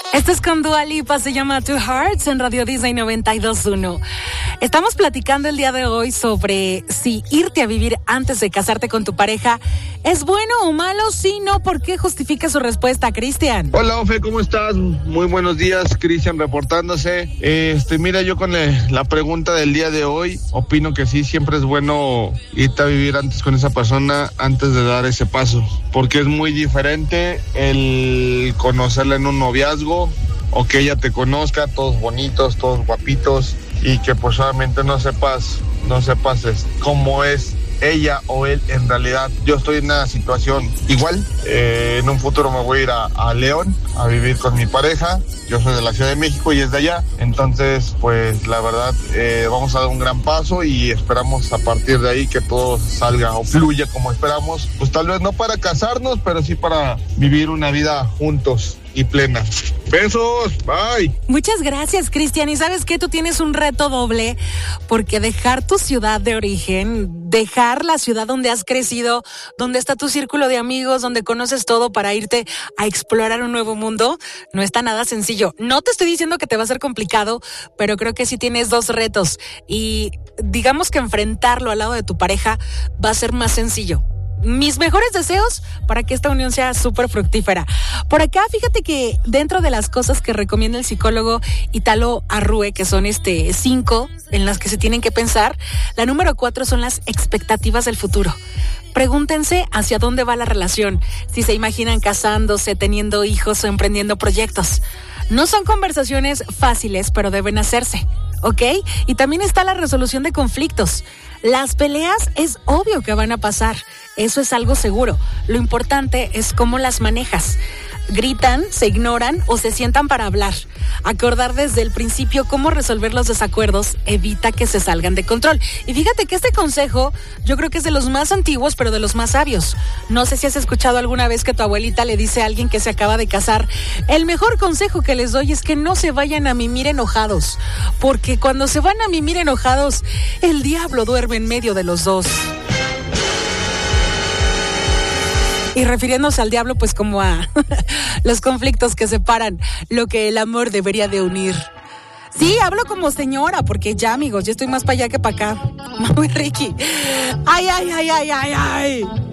Esto es con Dua Lipa, se llama Two Hearts en Radio Disney 92.1. Estamos platicando el día de hoy sobre si irte a vivir antes de casarte con tu pareja es bueno o malo. Si no, ¿por qué? Justifica su respuesta, Cristian. Hola, Ofe, ¿cómo estás? Muy buenos días, Cristian reportándose. Mira, yo con la pregunta del día de hoy, opino que sí, siempre es bueno irte a vivir antes con esa persona antes de dar ese paso, porque es muy diferente el conocerla en un noviazgo o que ella te conozca, todos bonitos, todos guapitos, y que pues obviamente no sepas cómo es ella o él en realidad. Yo estoy en una situación igual. En un futuro me voy a ir a León a vivir con mi pareja. Yo soy de la Ciudad de México y es de allá. Entonces, pues la verdad, vamos a dar un gran paso y esperamos a partir de ahí que todo salga o fluya como esperamos. Pues tal vez no para casarnos, pero sí para vivir una vida juntos y plena. Besos, bye. Muchas gracias, Cristian. Y ¿sabes qué? Tú tienes un reto doble, porque dejar tu ciudad de origen, dejar la ciudad donde has crecido, donde está tu círculo de amigos, donde conoces todo, para irte a explorar un nuevo mundo, no está nada sencillo. No te estoy diciendo que te va a ser complicado, pero creo que sí tienes dos retos y digamos que enfrentarlo al lado de tu pareja va a ser más sencillo. Mis mejores deseos para que esta unión sea súper fructífera. Por acá, fíjate que dentro de las cosas que recomienda el psicólogo Italo Arrue, que son 5 en las que se tienen que pensar, la número 4 son las expectativas del futuro. Pregúntense hacia dónde va la relación, si se imaginan casándose, teniendo hijos o emprendiendo proyectos. No son conversaciones fáciles, pero deben hacerse, ¿ok? Y también está la resolución de conflictos. Las peleas es obvio que van a pasar, eso es algo seguro. Lo importante es cómo las manejas. Gritan, se ignoran o se sientan para hablar. Acordar desde el principio cómo resolver los desacuerdos evita que se salgan de control. Y fíjate que este consejo yo creo que es de los más antiguos, pero de los más sabios. No sé si has escuchado alguna vez que tu abuelita le dice a alguien que se acaba de casar: el mejor consejo que les doy es que no se vayan a mimir enojados, porque cuando se van a mimir enojados, el diablo duerme en medio de los dos. Y refiriéndose al diablo, pues como a los conflictos que separan lo que el amor debería de unir. Sí, hablo como señora, porque ya, amigos, yo estoy más para allá que para acá. Muy Ricky. Ay, ay, ay, ay, ay, ay.